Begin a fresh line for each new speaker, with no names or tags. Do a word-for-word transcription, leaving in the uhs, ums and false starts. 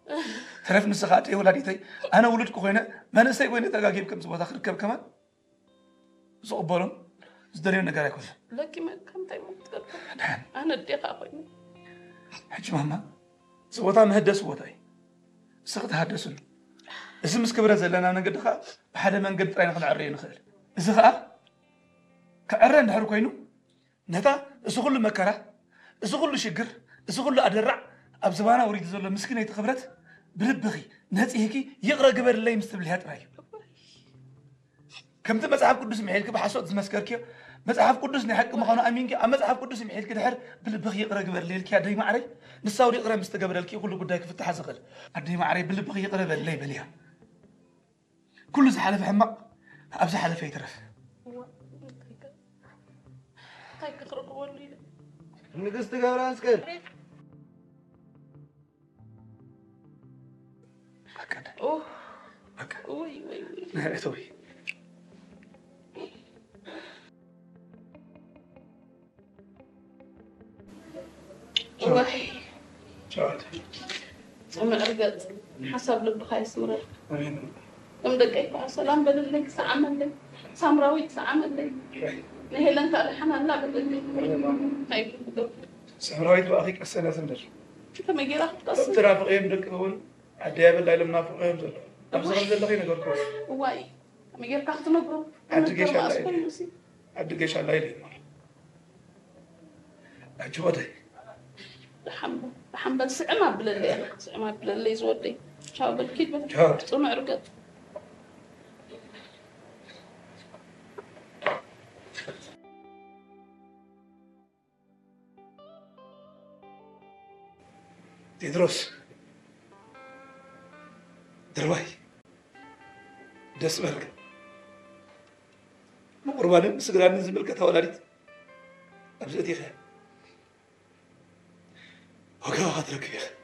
ترف نسخات إيه ولاديتي أنا ولد كوينة ما نسي كوينة تلاقي بكم زبادة آخر كم كمان زقبلهم زدريون نجاري كله
لكن ما كم تايم متقدر
نعم
أنا الدقة كوينة
حج ماما زبادة مهدس زبادة سقط هدسون إذا مسكبر زلنا نقد خا بحدا ما نقد رأينا خل عرين خير إذا خا كعرين نحر كوينو نتا إذا كل مكره إذا كل شجر إذا كل أدرع أبزبانا أريد زول مسكين يتخبرت بلبغي ناس هيك يقرأ قبل اللي مستبلهات رأيه كم تمسحب قدوس محيلك بحسوت زمسكركيا مسحب قدوس نحق مخانا أمينك أما مسحب قدوس محيلك دحر بلبغي يقرأ قبل الليل كي أدري ما عري نساور يقرأ مستقبل الكي كله قداك في التحزقل أدري ما عري بلبغي يقرأ بالليل بليها كل زحلف حمق أبز حلف يترف
هاي كخرج ولي
نقصت قبران سكر
هكذا
أوه
هكذا
وي وي وي
نهار توي
وحي
شاد
أما أرجع حسب لبخاي سمرة
أمين
أم دقيقة سلام بدلك سعمل لك سامراوي سعمل لك نهلا أنت الحنا لا بدلك هاي بدو
سمراوي بأخيك السنة سندر
أنت ما جرى تصل
ترى فقيم دك هون عديا بالله لما فقيم زل أبز غزل لغين أقولكم
واي ما جرى كحت نقول
عدقيش على عدقيش على ليلي أجودي
حمد حمد سعما بللي سعما بللي زودي شاو بالكيد
جار.
بس صنع رقد
تدرس درواي دس برك مقربان مسجران نزل بركة ولادي أبزتي خير وكا خاطرك يا أخي